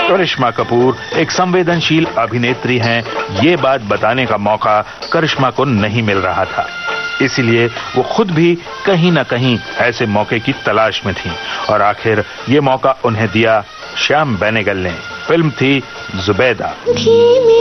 करिश्मा कपूर एक संवेदनशील अभिनेत्री हैं, ये बात बताने का मौका करिश्मा को नहीं मिल रहा था। इसीलिए वो खुद भी कहीं न कहीं ऐसे मौके की तलाश में थीं और आखिर ये मौका उन्हें दिया श्याम बेनेगल ने। फिल्म थी जुबैदा।